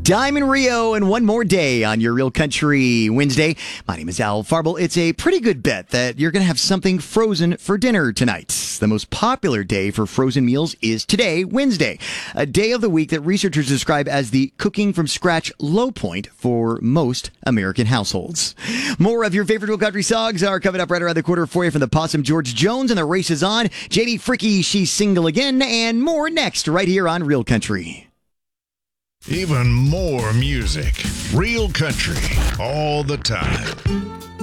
Diamond Rio and one more day on your Real Country Wednesday. My name is Al Farble. It's a pretty good bet that you're going to have something frozen for dinner tonight. The most popular day for frozen meals is today, Wednesday, a day of the week that researchers describe as the cooking from scratch low point for most American households. More of your favorite Real Country songs are coming up right around the corner for you from the Possum George Jones, and the race is on. JD Fricky, she's single again, and more next right here on Real Country. Even more music. Real Country. All the time.